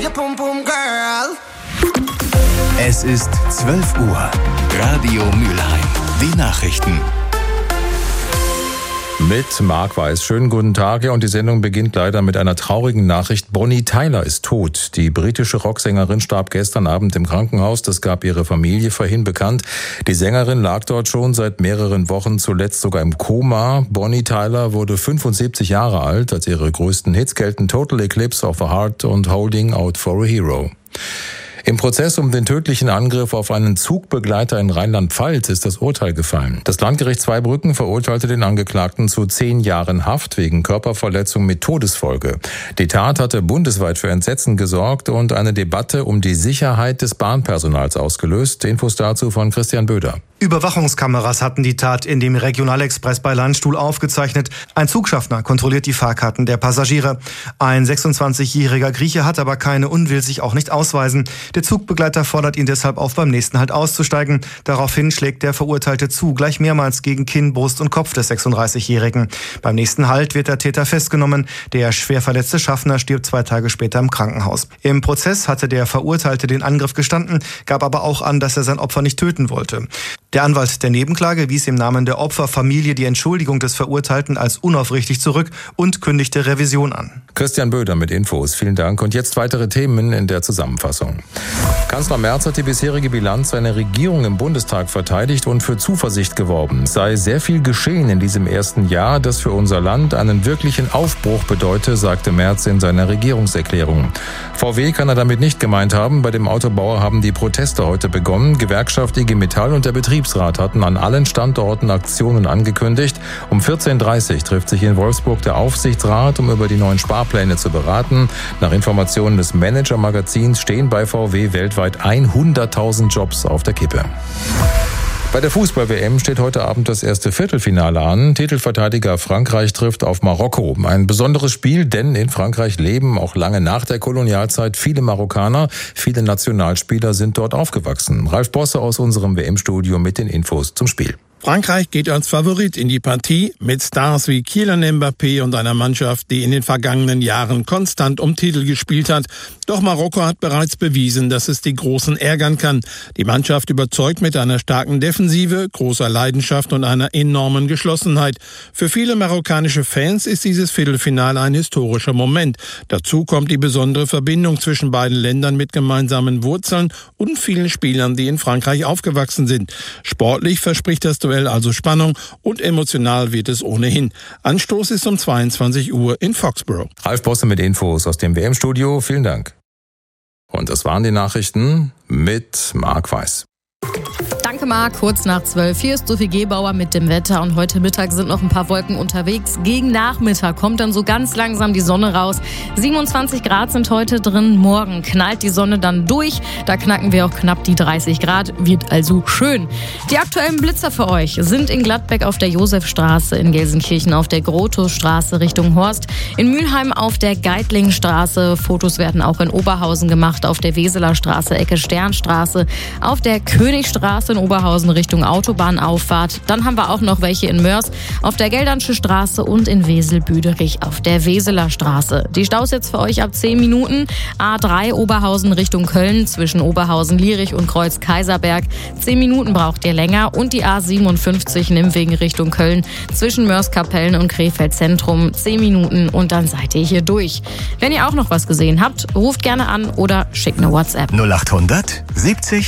your pum pum girl. Es ist 12 Uhr. Radio Mülheim. Die Nachrichten. Mit Marc Weiß. Schönen guten Tag. Ja, und die Sendung beginnt leider mit einer traurigen Nachricht. Bonnie Tyler ist tot. Die britische Rocksängerin starb gestern Abend im Krankenhaus. Das gab ihre Familie vorhin bekannt. Die Sängerin lag dort schon seit mehreren Wochen, zuletzt sogar im Koma. Bonnie Tyler wurde 75 Jahre alt, als ihre größten Hits gelten Total Eclipse of the Heart und Holding Out for a Hero. Im Prozess um den tödlichen Angriff auf einen Zugbegleiter in Rheinland-Pfalz ist das Urteil gefallen. Das Landgericht Zweibrücken verurteilte den Angeklagten zu 10 Jahren Haft wegen Körperverletzung mit Todesfolge. Die Tat hatte bundesweit für Entsetzen gesorgt und eine Debatte um die Sicherheit des Bahnpersonals ausgelöst. Infos dazu von Christian Böder. Überwachungskameras hatten die Tat in dem Regionalexpress bei Landstuhl aufgezeichnet. Ein Zugschaffner kontrolliert die Fahrkarten der Passagiere. Ein 26-jähriger Grieche hat aber keine und will sich auch nicht ausweisen. Der Zugbegleiter fordert ihn deshalb auf, beim nächsten Halt auszusteigen. Daraufhin schlägt der Verurteilte zu, gleich mehrmals gegen Kinn, Brust und Kopf des 36-Jährigen. Beim nächsten Halt wird der Täter festgenommen. Der schwer verletzte Schaffner stirbt 2 Tage später im Krankenhaus. Im Prozess hatte der Verurteilte den Angriff gestanden, gab aber auch an, dass er sein Opfer nicht töten wollte. Der Anwalt der Nebenklage wies im Namen der Opferfamilie die Entschuldigung des Verurteilten als unaufrichtig zurück und kündigte Revision an. Christian Böder mit Infos. Vielen Dank. Und jetzt weitere Themen in der Zusammenfassung. Kanzler Merz hat die bisherige Bilanz seiner Regierung im Bundestag verteidigt und für Zuversicht geworben. Es sei sehr viel geschehen in diesem ersten Jahr, das für unser Land einen wirklichen Aufbruch bedeute, sagte Merz in seiner Regierungserklärung. VW kann er damit nicht gemeint haben. Bei dem Autobauer haben die Proteste heute begonnen. Gewerkschaft IG Metall und der Betriebsrat hatten an allen Standorten Aktionen angekündigt. Um 14.30 Uhr trifft sich in Wolfsburg der Aufsichtsrat, um über die neuen Sparpläne zu beraten. Nach Informationen des Manager-Magazins stehen bei VW weltweit 100.000 Jobs auf der Kippe. Bei der Fußball-WM steht heute Abend das erste Viertelfinale an. Titelverteidiger Frankreich trifft auf Marokko. Ein besonderes Spiel, denn in Frankreich leben auch lange nach der Kolonialzeit viele Marokkaner. Viele Nationalspieler sind dort aufgewachsen. Ralf Bosse aus unserem WM-Studio mit den Infos zum Spiel. Frankreich geht als Favorit in die Partie mit Stars wie Kylian Mbappé und einer Mannschaft, die in den vergangenen Jahren konstant um Titel gespielt hat. Doch Marokko hat bereits bewiesen, dass es die Großen ärgern kann. Die Mannschaft überzeugt mit einer starken Defensive, großer Leidenschaft und einer enormen Geschlossenheit. Für viele marokkanische Fans ist dieses Viertelfinale ein historischer Moment. Dazu kommt die besondere Verbindung zwischen beiden Ländern mit gemeinsamen Wurzeln und vielen Spielern, die in Frankreich aufgewachsen sind. Sportlich verspricht das Duell also Spannung und emotional wird es ohnehin. Anstoß ist um 22 Uhr in Foxborough. Ralf Bosse mit Infos aus dem WM-Studio. Vielen Dank. Und das waren die Nachrichten mit Marc Weiß. Danke Marc, kurz nach 12. Hier ist Sophie Gebauer mit dem Wetter und heute Mittag sind noch ein paar Wolken unterwegs. Gegen Nachmittag kommt dann so ganz langsam die Sonne raus. 27 Grad sind heute drin, morgen knallt die Sonne dann durch. Da knacken wir auch knapp die 30 Grad, wird also schön. Die aktuellen Blitzer für euch sind in Gladbeck auf der Josefstraße, in Gelsenkirchen auf der Grotowstraße Richtung Horst, in Mülheim auf der Geitlingstraße. Fotos werden auch in Oberhausen gemacht, auf der Weseler Straße, Ecke Sternstraße, auf der Königstraße in Oberhausen Richtung Autobahnauffahrt. Dann haben wir auch noch welche in Mörs auf der Geldernsche Straße und in Wesel-Büderich auf der Weseler Straße. Die Staus jetzt für euch ab 10 Minuten. A3 Oberhausen Richtung Köln zwischen Oberhausen-Lierich und Kreuz-Kaiserberg. 10 Minuten braucht ihr länger. Und die A57 Nimwegen Richtung Köln zwischen Mörs-Kapellen und Krefeld-Zentrum. 10 Minuten und dann seid ihr hier durch. Wenn ihr auch noch was gesehen habt, ruft gerne an oder schickt eine WhatsApp. 0800 70